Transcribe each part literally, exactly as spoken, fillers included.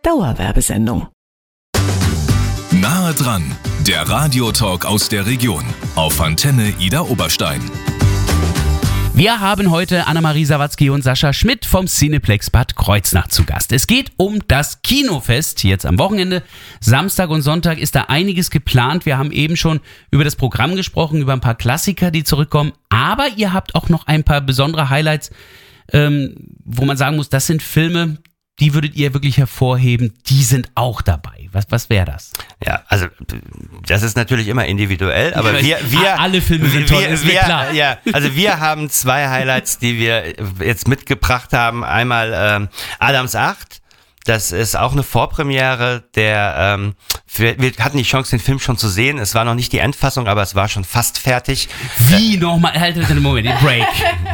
Dauerwerbesendung. Nahe dran, der Radiotalk aus der Region auf Antenne Idar Oberstein. Wir haben heute Annemarie Sawatzki und Sascha Schmidt vom Cineplex Bad Kreuznach zu Gast. Es geht um das Kinofest jetzt am Wochenende. Samstag und Sonntag ist da einiges geplant. Wir haben eben schon über das Programm gesprochen, über ein paar Klassiker, die zurückkommen. Aber ihr habt auch noch ein paar besondere Highlights, ähm, wo man sagen muss, das sind Filme, die würdet ihr wirklich hervorheben, die sind auch dabei. Was, was wäre das? Ja, also das ist natürlich immer individuell, aber wir, wir alle Filme sind toll, wir, ist mir wir, klar. Ja, also wir haben zwei Highlights, die wir jetzt mitgebracht haben. Einmal ähm, Adams acht. Das ist auch eine Vorpremiere, der ähm, wir, wir hatten die Chance, den Film schon zu sehen. Es war noch nicht die Endfassung, aber es war schon fast fertig. Wie nochmal? Halt einen Moment, Break.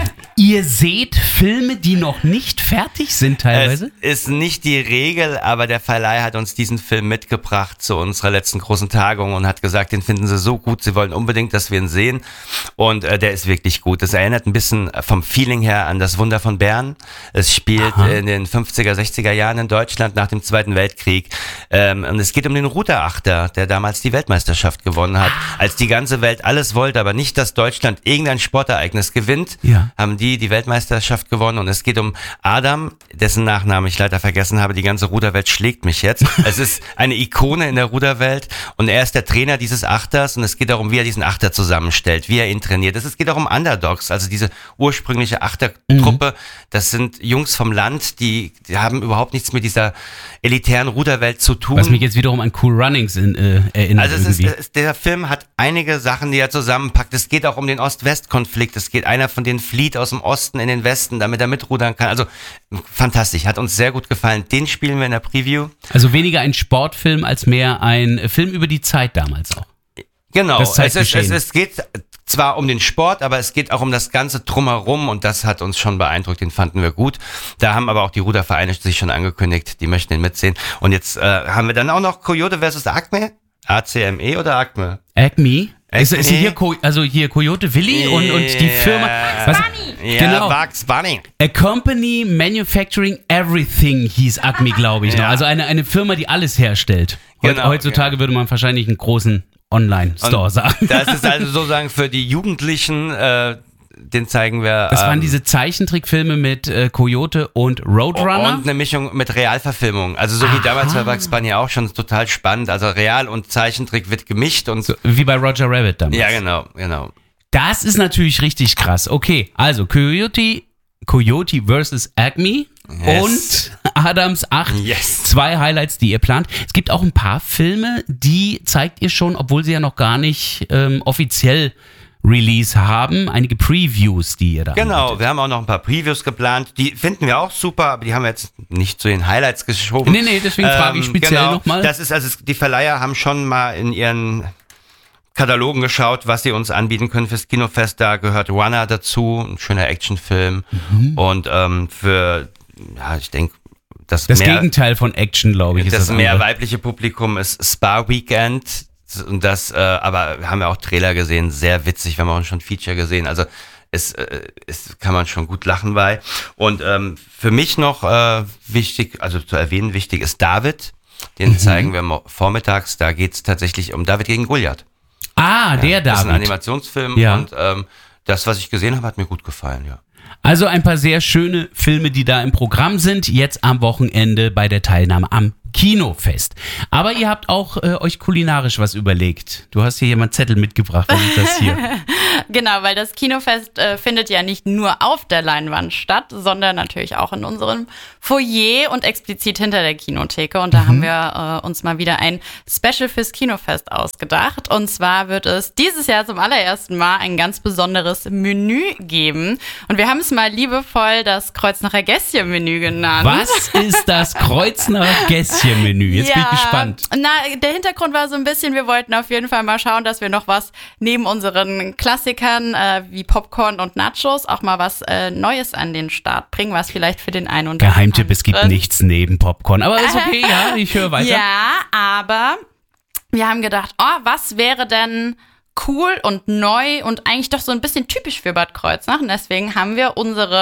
Ihr seht Filme, die noch nicht fertig sind teilweise? Es ist nicht die Regel, aber der Verleih hat uns diesen Film mitgebracht zu unserer letzten großen Tagung und hat gesagt, den finden sie so gut, sie wollen unbedingt, dass wir ihn sehen. Und äh, der ist wirklich gut. Das erinnert ein bisschen vom Feeling her an das Wunder von Bern. Es spielt Aha. in den fünfziger, sechziger Jahren in Deutschland nach dem Zweiten Weltkrieg. Ähm, und es geht um den Ruderachter, der damals die Weltmeisterschaft gewonnen hat. Als die ganze Welt alles wollte, aber nicht, dass Deutschland irgendein Sportereignis gewinnt, ja. haben die die Weltmeisterschaft gewonnen. Und es geht um Adam, dessen Nachnamen ich leider vergessen habe. Die ganze Ruderwelt schlägt mich jetzt. Es ist eine Ikone in der Ruderwelt und er ist der Trainer dieses Achters und es geht darum, wie er diesen Achter zusammenstellt, wie er ihn trainiert. Es geht auch um Underdogs, also diese ursprüngliche Achtertruppe. Mhm. Das sind Jungs vom Land, die, die haben überhaupt nichts mit dieser elitären Ruderwelt zu tun. Was mich jetzt wiederum an Cool Runnings in, äh, erinnert. Also es ist, es, der Film hat einige Sachen, die er zusammenpackt. Es geht auch um den Ost-West-Konflikt. Es geht, einer von denen flieht aus dem Osten in den Westen, damit er mitrudern kann. Also fantastisch, hat uns sehr gut gefallen. Den spielen wir in der Preview. Also weniger ein Sportfilm als mehr ein Film über die Zeit damals auch. Genau, es, ist, es, es geht zwar um den Sport, aber es geht auch um das ganze Drumherum und das hat uns schon beeindruckt, den fanden wir gut. Da haben aber auch die Rudervereine sich schon angekündigt, die möchten den mitsehen. Und jetzt äh, haben wir dann auch noch Coyote versus Acme. A C M E oder Acme? Acme. Ist, ist hier, Co- also hier Coyote Willy und, und die Firma. Was, Bunny. Ja, genau. Bugs Bunny. A Company Manufacturing Everything hieß Acme, glaube ich. Ja. Noch. Also eine, eine Firma, die alles herstellt. Genau, Heutzutage genau. würde man wahrscheinlich einen großen Online-Store sagen. Das ist also sozusagen für die Jugendlichen, äh, den zeigen wir. Das waren ähm, diese Zeichentrickfilme mit äh, Coyote und Roadrunner. Und eine Mischung mit Realverfilmung. Also so Aha. wie damals bei Bugs Bunny auch schon total spannend. Also Real und Zeichentrick wird gemischt. Und so, wie bei Roger Rabbit damals. Ja, genau, genau. Das ist natürlich richtig krass. Okay, also Coyote, Coyote versus Acme. Yes. Und Adams acht, yes. Zwei Highlights, die ihr plant. Es gibt auch ein paar Filme, die zeigt ihr schon, obwohl sie ja noch gar nicht ähm, offiziell Release haben. Einige Previews, die ihr da Genau, anbietet. Wir haben auch noch ein paar Previews geplant. Die finden wir auch super, aber die haben wir jetzt nicht zu den Highlights geschoben. Nee, nee, deswegen ähm, frage ich speziell genau, nochmal. Das ist also, die Verleiher haben schon mal in ihren Katalogen geschaut, was sie uns anbieten können fürs Kinofest. Da gehört Runner dazu, ein schöner Actionfilm. Mhm. Und ähm, für, ja, ich denke, das, das mehr, Gegenteil von Action, glaube ich. Ist das das mehr weibliche Publikum ist Spa Weekend. Und das, äh, aber haben wir auch Trailer gesehen, sehr witzig, wir haben auch schon Feature gesehen. Also es, äh, es kann man schon gut lachen bei. Und ähm, für mich noch äh, wichtig, also zu erwähnen, wichtig ist David. Den mhm. zeigen wir vormittags. Da geht es tatsächlich um David gegen Goliath. Ah, der ja, David. Das ist ein Animationsfilm ja. und ähm, das, was ich gesehen habe, hat mir gut gefallen, ja. Also ein paar sehr schöne Filme, die da im Programm sind, jetzt am Wochenende bei der Teilnahme am Kinofest. Aber ihr habt auch äh, euch kulinarisch was überlegt. Du hast hier jemand Zettel mitgebracht. Was ist das hier? Genau, weil das Kinofest äh, findet ja nicht nur auf der Leinwand statt, sondern natürlich auch in unserem Foyer und explizit hinter der Kinotheke. Und da mhm. haben wir äh, uns mal wieder ein Special fürs Kinofest ausgedacht. Und zwar wird es dieses Jahr zum allerersten Mal ein ganz besonderes Menü geben. Und wir haben es mal liebevoll das Kreuznacher Gässchen-Menü genannt. Was ist das Kreuznacher Gässchen-Menü? Jetzt ja, bin ich gespannt. Na, der Hintergrund war so ein bisschen, wir wollten auf jeden Fall mal schauen, dass wir noch was neben unseren Klassikern äh, wie Popcorn und Nachos auch mal was äh, Neues an den Start bringen, was vielleicht für den einen oder anderen. Geheimtipp, es gibt nichts neben Popcorn. Aber ist okay, ja, ich höre weiter. Ja, aber wir haben gedacht, oh, was wäre denn cool und neu und eigentlich doch so ein bisschen typisch für Bad Kreuznach. Und deswegen haben wir unsere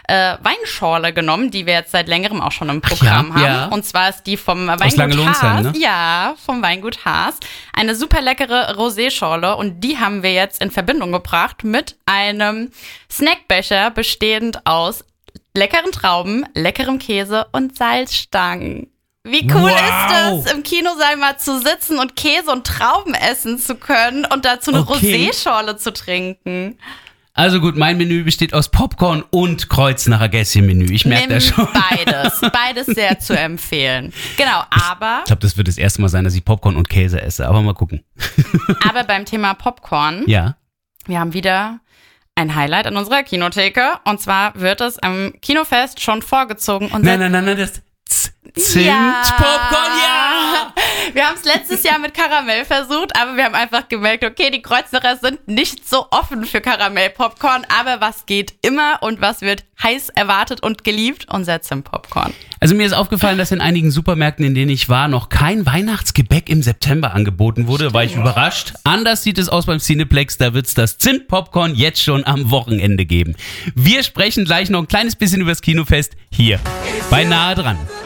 äh, Weinschorle genommen, die wir jetzt seit längerem auch schon im Programm Ach ja, haben. ja. Und zwar ist die vom Aus Weingut Langelonsheim, Haas. ne? Ja, vom Weingut Haas. Eine super leckere Rosé-Schorle und die haben wir jetzt in Verbindung gebracht mit einem Snackbecher bestehend aus leckeren Trauben, leckerem Käse und Salzstangen. Wie cool Wow. ist es, im Kinosaal mal zu sitzen und Käse und Trauben essen zu können und dazu eine Okay. Roséschorle zu trinken. Also gut, mein Menü besteht aus Popcorn und Kreuznacher Gässchen-Menü. Ich merke Nimm das schon. beides. Beides sehr zu empfehlen. Genau, aber, Ich glaube, das wird das erste Mal sein, dass ich Popcorn und Käse esse. Aber mal gucken. aber beim Thema Popcorn, Ja. wir wir haben wieder ein Highlight in unserer Kinotheke. Und zwar wird es am Kinofest schon vorgezogen. Und Nein, nein, nein, nein, das Z- Zimt-Popcorn, ja! Wir haben es letztes Jahr mit Karamell versucht, aber wir haben einfach gemerkt, okay, die Kreuznacher sind nicht so offen für Karamell-Popcorn, aber was geht immer und was wird heiß erwartet und geliebt? Unser Zimt-Popcorn. Also mir ist aufgefallen, dass in einigen Supermärkten, in denen ich war, noch kein Weihnachtsgebäck im September angeboten wurde. War ich überrascht. Anders sieht es aus beim Cineplex. Da wird es das Zimt-Popcorn jetzt schon am Wochenende geben. Wir sprechen gleich noch ein kleines bisschen über das Kinofest hier bei Nahe dran.